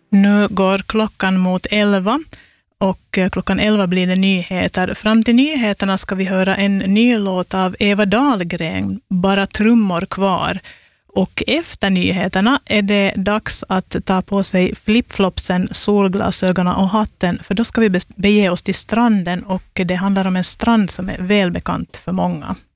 Nu går klockan mot 11 och klockan 11 blir det nyheter. Fram till nyheterna ska vi höra en ny låt av Eva Dahlgren, Bara trummor kvar. Och efter nyheterna är det dags att ta på sig flipflopsen, solglasögonen och hatten, för då ska vi bege oss till stranden, och det handlar om en strand som är välbekant för många.